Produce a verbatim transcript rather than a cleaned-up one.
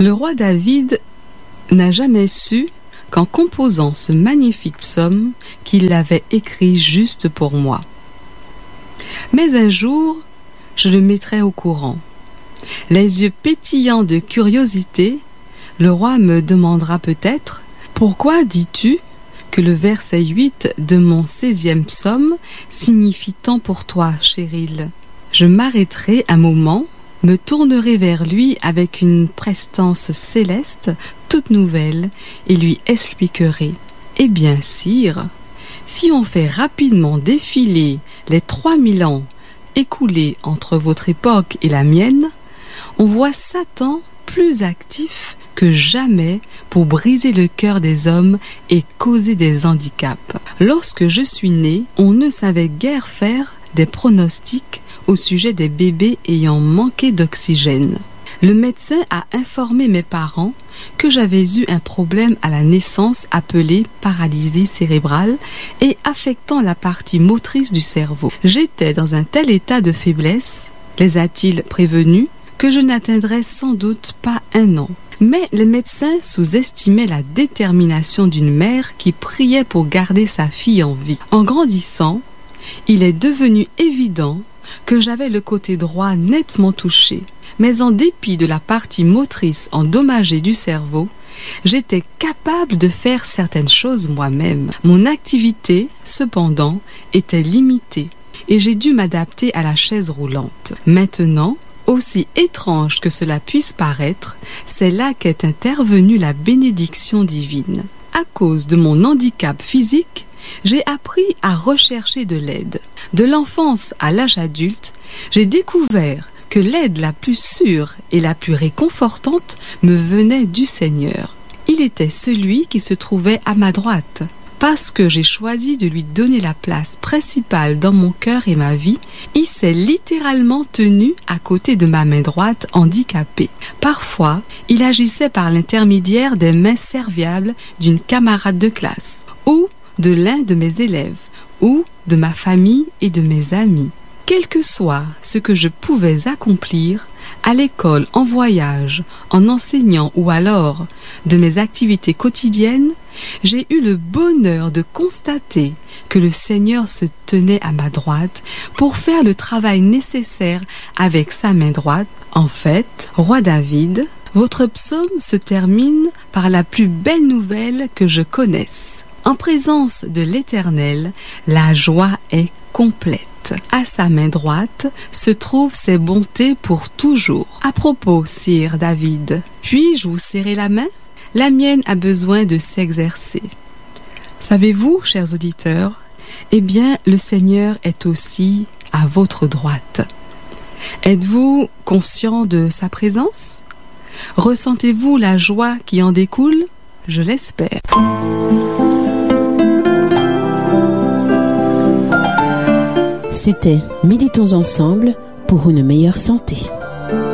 Le roi David n'a jamais su qu'en composant ce magnifique psaume, qu'il l'avait écrit juste pour moi. Mais un jour, je le mettrai au courant. Les yeux pétillants de curiosité, le roi me demandera peut-être « Pourquoi dis-tu que le verset huit de mon seizième psaume signifie tant pour toi, Chéril ?» Je m'arrêterai un moment, me tournerai vers lui avec une prestance céleste toute nouvelle et lui expliquerai « Eh bien, sire, si on fait rapidement défiler les trois mille ans écoulés entre votre époque et la mienne, on voit Satan plus actif que jamais pour briser le cœur des hommes et causer des handicaps. Lorsque je suis né, on ne savait guère faire des pronostics au sujet des bébés ayant manqué d'oxygène. Le médecin a informé mes parents que j'avais eu un problème à la naissance appelé paralysie cérébrale et affectant la partie motrice du cerveau. J'étais dans un tel état de faiblesse, les a-t-il prévenus, que je n'atteindrais sans doute pas un an. Mais les médecins sous-estimaient la détermination d'une mère qui priait pour garder sa fille en vie. En grandissant, il est devenu évident que j'avais le côté droit nettement touché. Mais en dépit de la partie motrice endommagée du cerveau, j'étais capable de faire certaines choses moi-même. Mon activité, cependant, était limitée et j'ai dû m'adapter à la chaise roulante. Maintenant, aussi étrange que cela puisse paraître, c'est là qu'est intervenue la bénédiction divine. À cause de mon handicap physique, j'ai appris à rechercher de l'aide. De l'enfance à l'âge adulte, j'ai découvert que l'aide la plus sûre et la plus réconfortante me venait du Seigneur. Il était celui qui se trouvait à ma droite. Parce que j'ai choisi de lui donner la place principale dans mon cœur et ma vie, il s'est littéralement tenu à côté de ma main droite handicapée. Parfois, il agissait par l'intermédiaire des mains serviables d'une camarade de classe, ou de l'un de mes élèves, ou de ma famille et de mes amis. Quel que soit ce que je pouvais accomplir, à l'école, en voyage, en enseignant ou alors de mes activités quotidiennes, j'ai eu le bonheur de constater que le Seigneur se tenait à ma droite pour faire le travail nécessaire avec sa main droite. En fait, roi David, votre psaume se termine par la plus belle nouvelle que je connaisse. En présence de l'Éternel, la joie est complète. À sa main droite se trouvent ses bontés pour toujours. À propos, sire David, puis-je vous serrer la main? La mienne a besoin de s'exercer. Savez-vous, chers auditeurs, eh bien, le Seigneur est aussi à votre droite. Êtes-vous conscient de sa présence? Ressentez-vous la joie qui en découle? Je l'espère. C'était Méditons ensemble pour une meilleure santé.